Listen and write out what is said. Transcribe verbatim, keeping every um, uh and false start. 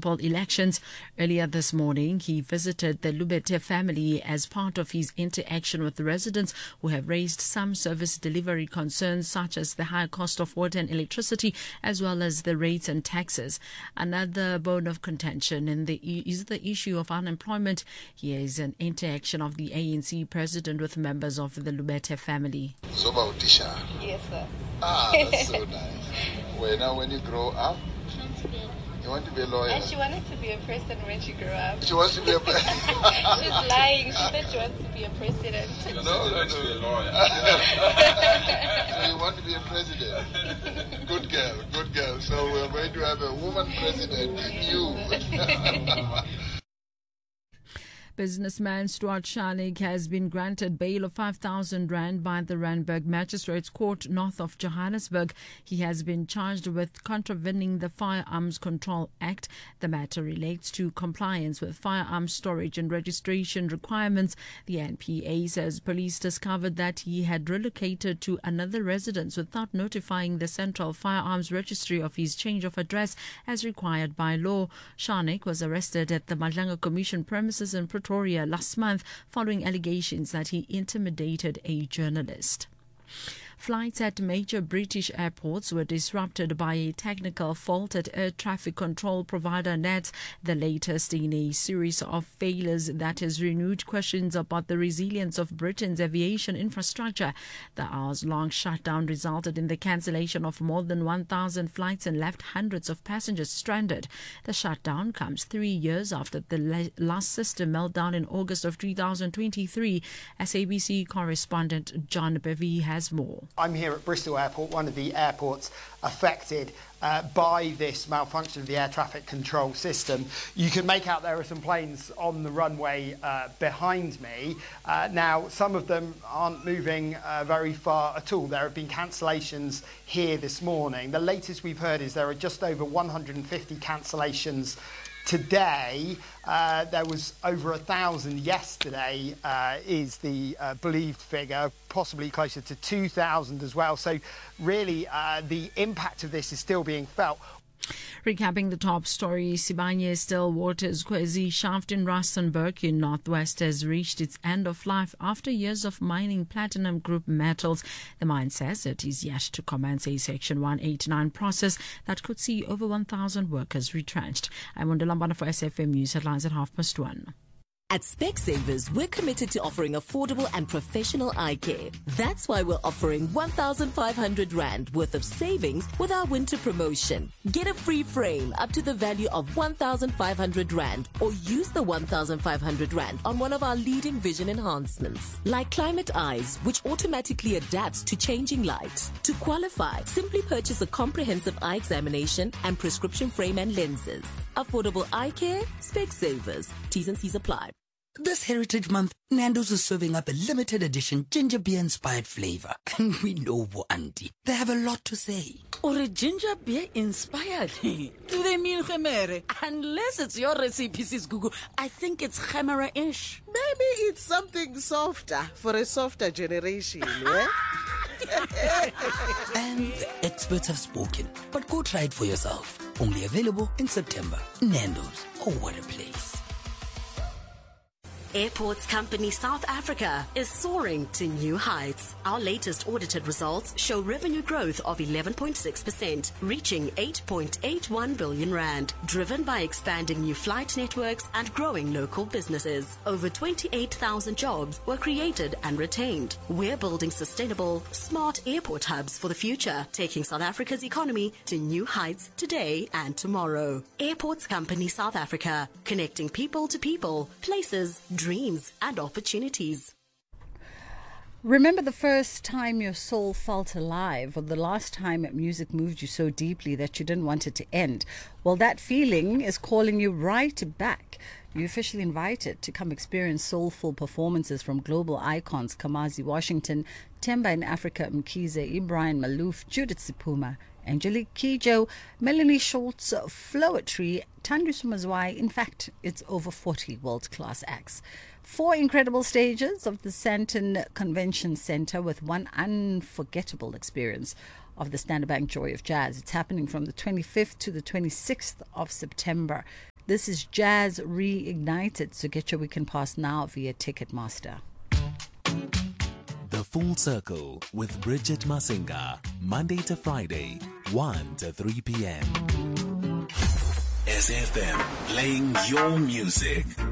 municipal elections. Earlier this morning, he visited the Lubete family as part of his interaction with the residents who have raised some service delivery concerns such as the high cost of water and electricity as well as the rates and taxes. Another bone of contention in the, is the issue of unemployment. Here is an interaction of the A N C president with members of the Lubete family. Zoba Utisha. Yes, sir. Ah, that's so nice. Well, now when you grow up, you want to be a lawyer. And she wanted to be a president when she grew up. She wants to be a president. She's lying. She said she wants to be a president. No, no, no. To be a lawyer. So you want to be a president? Good girl, good girl. So we're going to have a woman president in you. Businessman Stuart Shanik has been granted bail of five thousand rand by the Randburg Magistrates Court north of Johannesburg. He has been charged with contravening the Firearms Control Act. The matter relates to compliance with firearms storage and registration requirements. The N P A says police discovered that he had relocated to another residence without notifying the Central Firearms Registry of his change of address as required by law. Shanik was arrested at the Madlanga Commission premises in Pretoria last month following allegations that he intimidated a journalist. Flights at major British airports were disrupted by a technical fault at air traffic control provider N A T, the latest in a series of failures that has renewed questions about the resilience of Britain's aviation infrastructure. The hours-long shutdown resulted in the cancellation of more than one thousand flights and left hundreds of passengers stranded. The shutdown comes three years after the last system meltdown in August of two thousand twenty-three. S A B C correspondent John Bevy has more. I'm here at Bristol Airport, one of the airports affected uh, by this malfunction of the air traffic control system. You can make out there are some planes on the runway uh, behind me. Uh, now, some of them aren't moving uh, very far at all. There have been cancellations here this morning. The latest we've heard is there are just over one hundred fifty cancellations today. Uh, there was over a thousand yesterday, uh, is the uh, believed figure, possibly closer to two thousand as well. So really, uh, the impact of this is still being felt. Recapping the top story, Sibanye Stillwater's Kwezi shaft in Rustenburg in Northwest has reached its end of life after years of mining platinum group metals. The mine says it is yet to commence a Section one eighty-nine process that could see over one thousand workers retrenched. I'm Wandalambana for S F M News headlines at half past one. At Specsavers, we're committed to offering affordable and professional eye care. That's why we're offering one thousand five hundred rand worth of savings with our winter promotion. Get a free frame up to the value of one thousand five hundred rand or use the one thousand five hundred rand on one of our leading vision enhancements, like Climate Eyes, which automatically adapts to changing light. To qualify, simply purchase a comprehensive eye examination and prescription frame and lenses. Affordable eye care, Specsavers. T's and C's apply. This Heritage Month, Nando's is serving up a limited edition ginger beer inspired flavor. And we know Auntie, they have a lot to say. Or a ginger beer inspired? Do they mean Khemere? Unless it's your recipe, Sis Google, I think it's Khemera-ish. Maybe it's something softer for a softer generation, yeah? And the experts have spoken, but go try it for yourself. Only available in September. Nando's, oh what a place. Airports Company South Africa is soaring to new heights. Our latest audited results show revenue growth of eleven point six percent, reaching eight point eight one billion rand, driven by expanding new flight networks and growing local businesses. Over twenty-eight thousand jobs were created and retained. We're building sustainable, smart airport hubs for the future, taking South Africa's economy to new heights today and tomorrow. Airports Company South Africa, connecting people to people, places, dreams and opportunities. Remember the first time your soul felt alive, or the last time music moved you so deeply that you didn't want it to end? Well, that feeling is calling you right back. You're officially invited to come experience soulful performances from global icons Kamazi Washington, Temba in Africa Mkhize, Ibrahim Malouf, Judith Sipuma, Angelique Kidjo, Melanie Schultz, Flowetry, Tandris Mazwai. In fact, it's over forty world-class acts. Four incredible stages of the Sandton Convention Centre with one unforgettable experience of the Standard Bank Joy of Jazz. It's happening from the twenty-fifth to the twenty-sixth of September. This is Jazz Reignited. So get your weekend pass now via Ticketmaster. The Full Circle with Bridget Masinga, Monday to Friday, one to three p.m. S F M, playing your music.